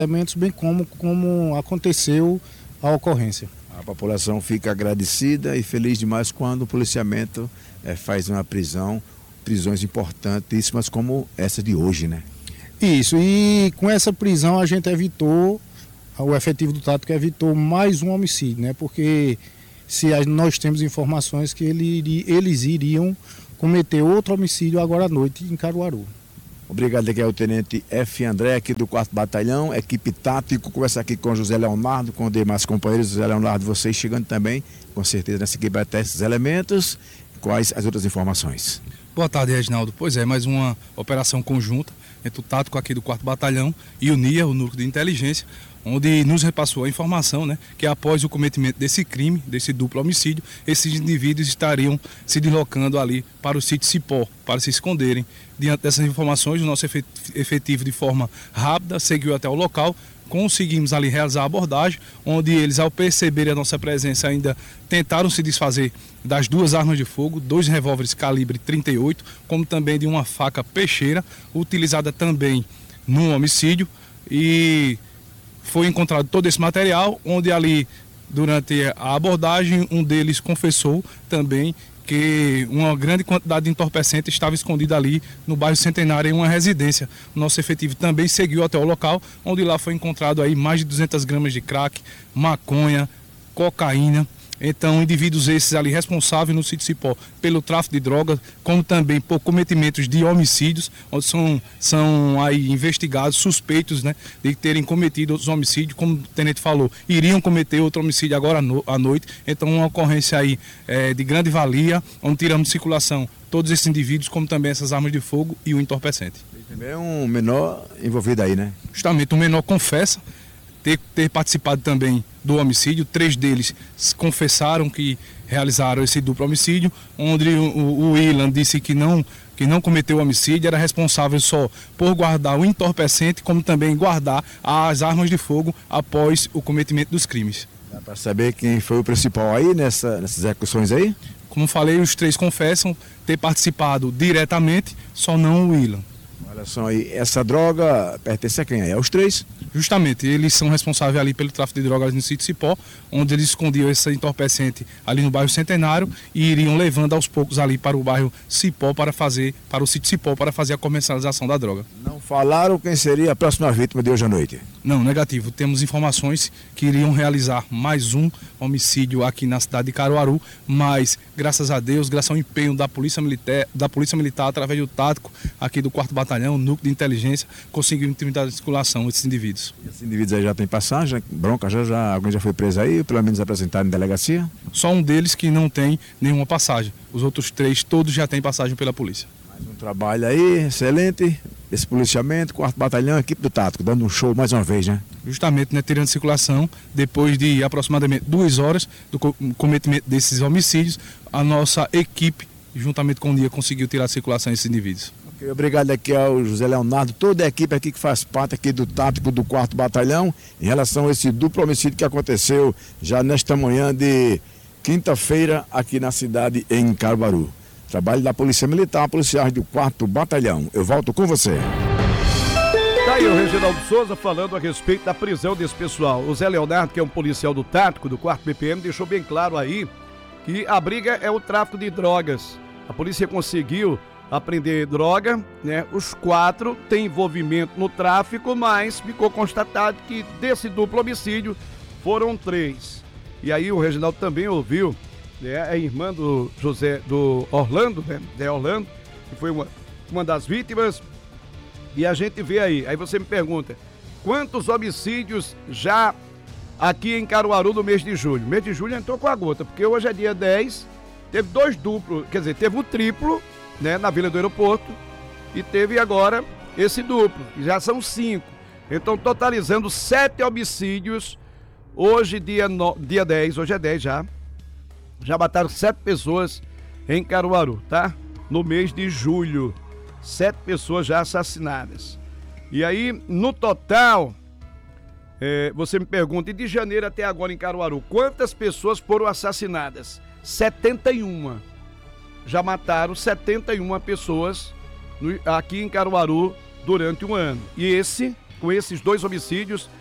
elementos, bem como aconteceu a ocorrência. A população fica agradecida e feliz demais quando o policiamento faz uma prisões importantíssimas como essa de hoje, né? Isso, e com essa prisão a gente evitou, o efetivo do tático evitou mais um homicídio, né? Porque nós temos informações que eles iriam cometer outro homicídio agora à noite em Caruaru. Obrigado, aqui é o Tenente F. André, aqui do 4º Batalhão, equipe tático, conversa aqui com José Leonardo, com demais companheiros. José Leonardo, vocês chegando também, com certeza, nessa equipe até esses elementos. Quais as outras informações? Boa tarde, Reginaldo. Pois é, mais uma operação conjunta entre o tático aqui do 4º Batalhão e o NIA, o Núcleo de Inteligência, onde nos repassou a informação, né, que após o cometimento desse crime, desse duplo homicídio, esses indivíduos estariam se deslocando ali para o sítio Cipó, para se esconderem. Diante dessas informações, o nosso efetivo de forma rápida seguiu até o local, conseguimos ali realizar a abordagem, onde eles, ao perceberem a nossa presença, ainda tentaram se desfazer das 2 armas de fogo, 2 revólveres calibre 38, como também de uma faca peixeira, utilizada também no homicídio, e foi encontrado todo esse material, onde ali, durante a abordagem, um deles confessou também que uma grande quantidade de entorpecente estava escondida ali no bairro Centenário, em uma residência. O nosso efetivo também seguiu até o local, onde lá foi encontrado aí mais de 200 gramas de crack, maconha, cocaína. Então, indivíduos esses ali responsáveis no sítio Cipó pelo tráfico de drogas, como também por cometimentos de homicídios, onde são aí investigados, suspeitos, né, de terem cometido outros homicídios, como o tenente falou, iriam cometer outro homicídio agora à noite. Então, uma ocorrência aí de grande valia, onde tiramos de circulação todos esses indivíduos, como também essas armas de fogo e o entorpecente. E também é um menor envolvido aí, né? Justamente, o menor confessa ter participado também do homicídio. 3 deles confessaram que realizaram esse duplo homicídio, onde o Willan disse que não cometeu o homicídio, era responsável só por guardar o entorpecente, como também guardar as armas de fogo após o cometimento dos crimes. Dá para saber quem foi o principal aí nessas execuções aí? Como falei, os 3 confessam ter participado diretamente, só não o Willan. Olha só aí, essa droga pertence a quem aí? Aos 3? Justamente, eles são responsáveis ali pelo tráfico de drogas no sítio Cipó, onde eles escondiam esse entorpecente ali no bairro Centenário e iriam levando aos poucos ali para o bairro Cipó para o sítio Cipó para fazer a comercialização da droga. Não falaram quem seria a próxima vítima de hoje à noite? Não, negativo. Temos informações que iriam realizar mais um homicídio aqui na cidade de Caruaru, mas graças a Deus, graças ao empenho da Polícia Militar através do tático aqui do 4º Batalhão, Núcleo de Inteligência, conseguiu intimidar de circulação esses indivíduos. Esses indivíduos aí já tem passagem, bronca, alguém já foi preso aí, pelo menos apresentado em delegacia? Só um deles que não tem nenhuma passagem. Os outros 3, todos já têm passagem pela polícia. Mais um trabalho aí, excelente, esse policiamento, 4º Batalhão, equipe do tático, dando um show mais uma vez, né? Justamente, né, tirando de circulação, depois de aproximadamente 2 horas do cometimento desses homicídios, a nossa equipe, juntamente com o NIA, conseguiu tirar de circulação esses indivíduos. Obrigado aqui ao José Leonardo, toda a equipe aqui que faz parte aqui do tático do 4º Batalhão, em relação a esse duplo homicídio que aconteceu já nesta manhã de quinta-feira aqui na cidade em Caruaru. Trabalho da Polícia Militar, policiais do 4º Batalhão. Eu volto com você. Tá aí o Reginaldo Souza falando a respeito da prisão desse pessoal. O Zé Leonardo, que é um policial do tático do 4º BPM, deixou bem claro aí que a briga é o tráfico de drogas. A polícia conseguiu apreender droga, né? Os 4 têm envolvimento no tráfico, mas ficou constatado que desse duplo homicídio foram 3. E aí o Reginaldo também ouviu, né, a irmã do Orlando, né? De Orlando, que foi uma das vítimas. E a gente vê aí você me pergunta, quantos homicídios já aqui em Caruaru no mês de julho? O mês de julho entrou com a gota, porque hoje é dia 10, teve 2 duplos, quer dizer, teve um triplo, né, na Vila do Aeroporto, e teve agora esse duplo, que já são 5. Então, totalizando 7 homicídios, hoje dia 10, hoje é 10 já mataram 7 pessoas em Caruaru, tá? No mês de julho, 7 pessoas já assassinadas. E aí, no total, você me pergunta, e de janeiro até agora em Caruaru, quantas pessoas foram assassinadas? 71. Já mataram 71 pessoas aqui em Caruaru durante um ano. E esse com esses 2 homicídios